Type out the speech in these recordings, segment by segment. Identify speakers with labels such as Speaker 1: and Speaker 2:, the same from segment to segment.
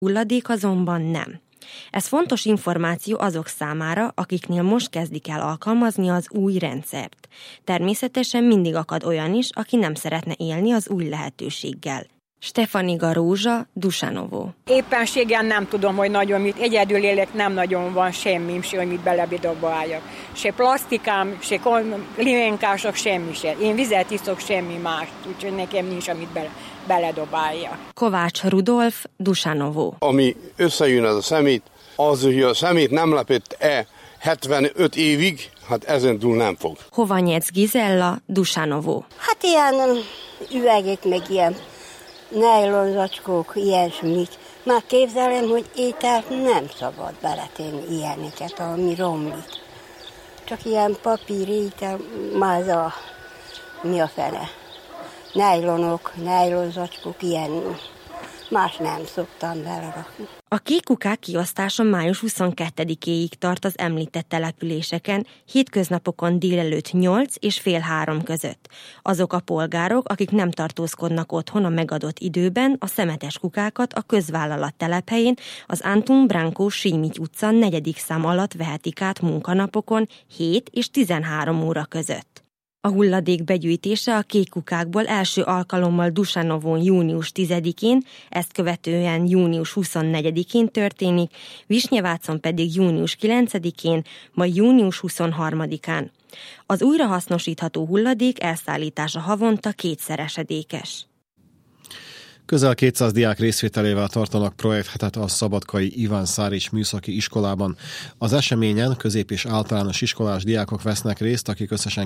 Speaker 1: hulladék azonban nem. Ez fontos információ azok számára, akiknél most kezdik el alkalmazni az új rendszert. Természetesen mindig akad olyan is, aki nem szeretne élni az új lehetőséggel. Stefaniga Rózsa, Dušanovo.
Speaker 2: Éppenséggel nem tudom, hogy nagyon mit. Egyedül élek, nem nagyon van semmim, se, hogy mit belebidobáljak. Se plastikám, se liménkások, semmi se. Én vizet iszok, semmi más, úgyhogy nekem nincs, amit beledobáljak.
Speaker 1: Kovács Rudolf, Dušanovo.
Speaker 3: Ami összejön ez a szemét, az, hogy a szemét nem lepett 75 évig, hát ezen túl nem fog.
Speaker 1: Hovanyec Gizella, Dušanovo.
Speaker 4: Hát ilyen üvegek, meg ilyen nejlonzacskók, ilyesmit. Már képzelem, hogy ételt nem szabad beletenni ilyeneket, ami romlik. Csak ilyen papír, étel, máza, mi a fele. Nejlonok, nejlonzacskók, ilyen más nem szoktam belerakni.
Speaker 1: A kék kukák kiosztása május 22-éig tart az említett településeken, hétköznapokon délelőtt 8 és fél 3 között. Azok a polgárok, akik nem tartózkodnak otthon a megadott időben, a szemetes kukákat a közvállalat telephelyén, az Anton Branko Simics utca 4. szám alatt vehetik át munkanapokon 7 és 13 óra között. A hulladék begyűjtése a kék kukákból első alkalommal Dušanovon június 10-én, ezt követően június 24-én történik, Visnyevácon pedig június 9-én, majd június 23-án. Az újrahasznosítható hulladék elszállítása havonta kétszeresedékes.
Speaker 5: Közel 200 diák részvételével tartanak projekthetet a Szabadkai Iván Szárics műszaki iskolában. Az eseményen közép- és általános iskolás diákok vesznek részt, akik összesen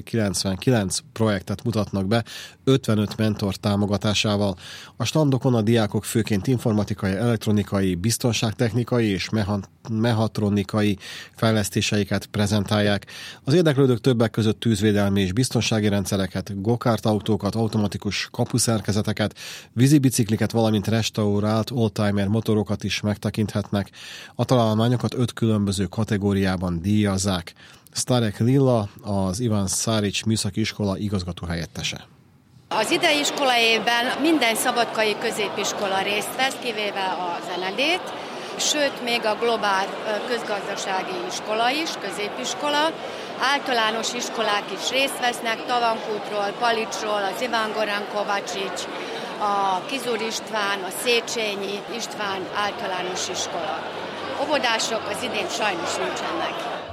Speaker 5: 99 projektet mutatnak be 55 mentor támogatásával. A standokon a diákok főként informatikai, elektronikai, biztonságtechnikai és mechatronikai fejlesztéseiket prezentálják. Az érdeklődők többek között tűzvédelmi és biztonsági rendszereket, go-kart autókat, automatikus kapuszerkezeteket, vízibicikliket, valamint restaurált oldtimer motorokat is megtekinthetnek. A találmányokat 5 különböző kategóriában díjazzák. Starek Lilla, az Iván Szárics műszaki iskola igazgató helyettese.
Speaker 6: Az idei iskola évben minden szabadkai középiskola részt vesz, kivéve a zenedét, sőt még a Globál közgazdasági iskola is, középiskola, általános iskolák is részt vesznek, Tavankútról, Palicsról, az Iván Goran Kovácsics, a Kizur István, a Széchenyi István általános iskola. Óvodások az idén sajnos nincsenek.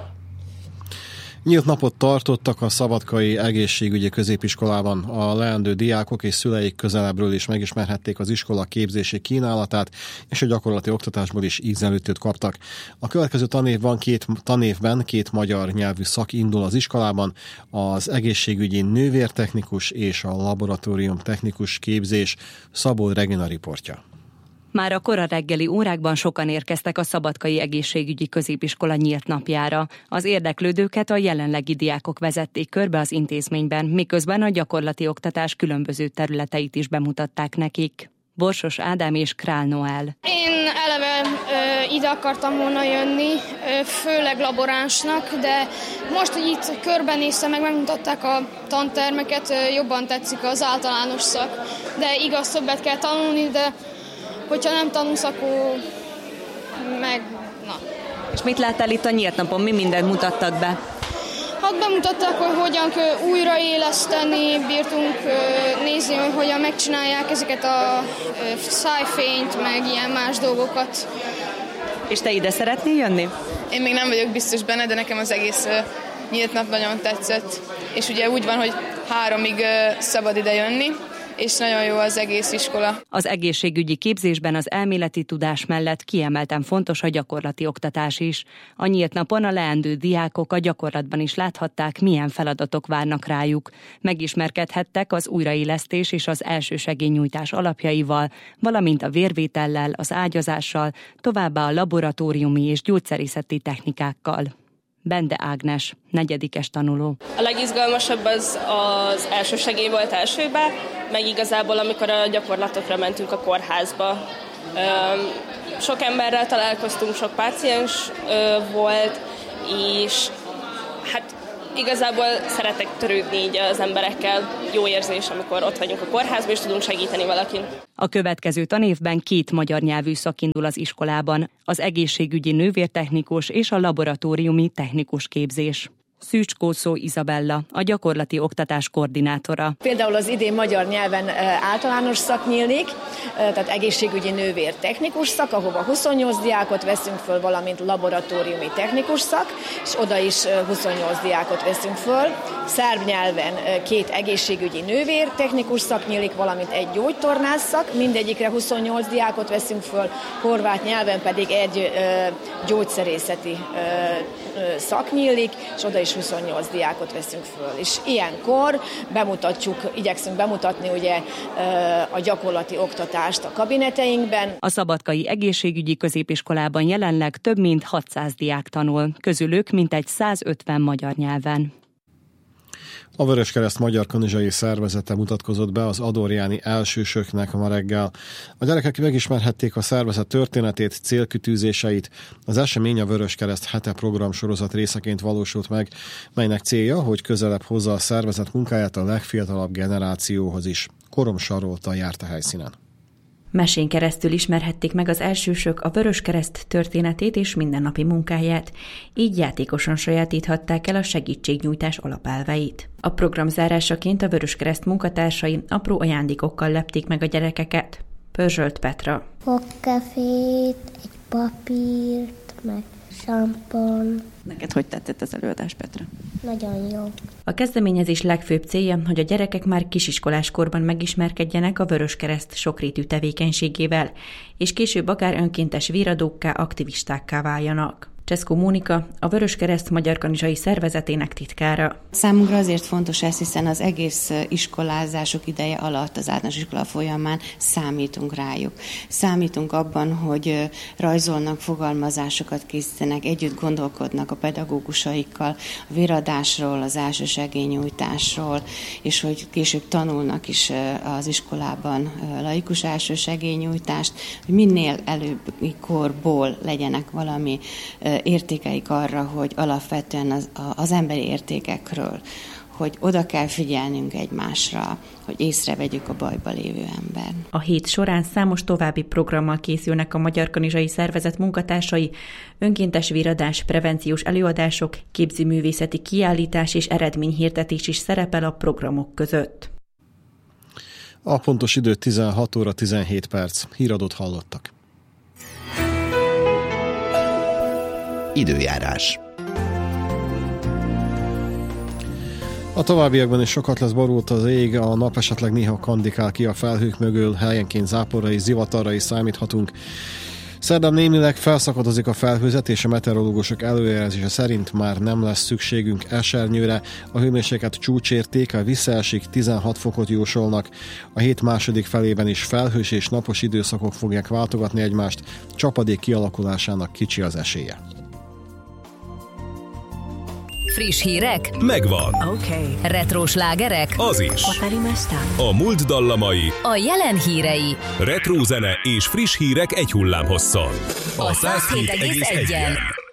Speaker 5: Nyílt napot tartottak a Szabadkai Egészségügyi Középiskolában. A leendő diákok és szüleik közelebbről is megismerhették az iskola képzési kínálatát, és a gyakorlati oktatásból is ízelítőt kaptak. A következő tanévben két magyar nyelvű szak indul az iskolában, az egészségügyi nővértechnikus és a laboratórium technikus képzés. Szabó Regina riportja.
Speaker 7: Már a kora reggeli órákban sokan érkeztek a Szabadkai Egészségügyi Középiskola nyílt napjára. Az érdeklődőket a jelenlegi diákok vezették körbe az intézményben, miközben a gyakorlati oktatás különböző területeit is bemutatták nekik. Borsos Ádám és Král Noel.
Speaker 8: Én eleve ide akartam volna jönni, főleg laboránsnak, de most, hogy itt körbenéztem, megmutatták a tantermeket, jobban tetszik az általános szak. De igaz, többet kell tanulni, de hogyha nem tanulsz, akkor na.
Speaker 7: És mit láttál itt a nyílt napon? Mi mindent mutattak be?
Speaker 8: Hát bemutatták, hogy hogyan kell újraéleszteni, bírtunk nézni, hogy hogyan megcsinálják ezeket a szájfényt, meg ilyen más dolgokat.
Speaker 7: És te ide szeretnél jönni?
Speaker 9: Én még nem vagyok biztos benne, de nekem az egész nyílt nap nagyon tetszett. És ugye úgy van, hogy 3-ig szabad ide jönni, és nagyon jó az egész iskola.
Speaker 7: Az egészségügyi képzésben az elméleti tudás mellett kiemelten fontos a gyakorlati oktatás is. A nyílt napon a leendő diákok a gyakorlatban is láthatták, milyen feladatok várnak rájuk. Megismerkedhettek az újraélesztés és az elsősegélynyújtás alapjaival, valamint a vérvétellel, az ágyazással, továbbá a laboratóriumi és gyógyszerészeti technikákkal. Bende Ágnes, 4. tanuló.
Speaker 10: A legizgalmasabb az elsősegély volt elsőbe, meg igazából amikor a gyakorlatokra mentünk a kórházba. Sok emberrel találkoztunk, sok páciens volt, és hát igazából szeretek törődni így az emberekkel. jó érzés, amikor ott vagyunk a kórházban, és tudunk segíteni valakin.
Speaker 7: A következő tanévben 2 magyar nyelvű szak indul az iskolában, az egészségügyi nővértechnikus és a laboratóriumi technikus képzés. Szűcs Kószó Izabella, a gyakorlati oktatás koordinátora.
Speaker 11: Például az idén magyar nyelven általános szak nyílik, tehát egészségügyi nővér technikus szak, ahova 28 diákot veszünk föl, valamint laboratóriumi technikus szak, és oda is 28 diákot veszünk föl. Szerb nyelven 2 egészségügyi nővér technikus szak nyílik, valamint egy gyógytornász szak, mindegyikre 28 diákot veszünk föl, horvát nyelven pedig egy gyógyszerészeti szak nyílik, és oda is 28 diákot veszünk föl. És ilyenkor igyekszünk bemutatni ugye a gyakorlati oktatást a kabineteinkben.
Speaker 7: A Szabadkai Egészségügyi Középiskolában jelenleg több mint 600 diák tanul, közülük mintegy 150 magyar nyelven.
Speaker 5: A Vöröskereszt Magyar Kanizsai Szervezete mutatkozott be az adorjáni elsősöknek ma reggel. A gyerekek megismerhették a szervezet történetét, célkitűzéseit. Az esemény a Vöröskereszt hete programsorozat részeként valósult meg, melynek célja, hogy közelebb hozza a szervezet munkáját a legfiatalabb generációhoz is. Korom Sarolta járt a helyszínen.
Speaker 12: Mesén keresztül ismerhették meg az elsősök a Vöröskereszt történetét és mindennapi munkáját, így játékosan sajátíthatták el a segítségnyújtás alapelveit. A program zárásaként a Vöröskereszt munkatársai apró ajándékokkal lepték meg a gyerekeket. Pörzsölt Petra.
Speaker 13: Fogkefét, egy papírt, meg sampon.
Speaker 12: Neked hogy tetszett az előadás, Petra?
Speaker 13: Nagyon jó.
Speaker 12: A kezdeményezés legfőbb célja, hogy a gyerekek már kisiskolás korban megismerkedjenek a Vöröskereszt sokrétű tevékenységével, és később akár önkéntes véradókká, aktivistákká váljanak. Cseszkó Mónika, a Vöröskereszt Magyar Kanizsai Szervezetének titkára.
Speaker 14: Számunkra azért fontos ez, hiszen az egész iskolázások ideje alatt, az általános iskola folyamán számítunk rájuk. Számítunk abban, hogy rajzolnak, fogalmazásokat készítenek, együtt gondolkodnak a pedagógusaikkal a véradásról, az elsősegélynyújtásról, és hogy később tanulnak is az iskolában laikus elsősegélynyújtást, hogy minél előbbi korból legyenek valami értékeik arra, hogy alapvetően az emberi értékekről, hogy oda kell figyelnünk egymásra, hogy észrevegyük a bajba lévő ember.
Speaker 12: A hét során számos további programmal készülnek a Magyar Kanizsai Szervezet munkatársai, önkéntes véradás, prevenciós előadások, képzőművészeti kiállítás és eredményhirdetés is szerepel a programok között.
Speaker 5: A pontos idő 16 óra 17 perc. Híradót hallottak.
Speaker 15: Időjárás.
Speaker 5: A továbbiakban is sokat lesz borult az ég, a nap esetleg néha kandikál ki a felhők mögül, helyenként záporra és zivatarra is számíthatunk. Szerdán némileg felszakadozik a felhőzet, és a meteorológusok előjelzése szerint már nem lesz szükségünk esernyőre. A hőmérséklet csúcsértéke visszaesik, 16 fokot jósolnak. A hét második felében is felhős és napos időszakok fogják váltogatni egymást, csapadék kialakulásának kicsi az esélye.
Speaker 16: Friss hírek?
Speaker 15: Megvan.
Speaker 16: Okay. Retro slágerek?
Speaker 15: Az is. A múlt dallamai.
Speaker 16: A jelen hírei.
Speaker 15: Retro zene és friss hírek egy hullámhosszon.
Speaker 16: A 107,1-en.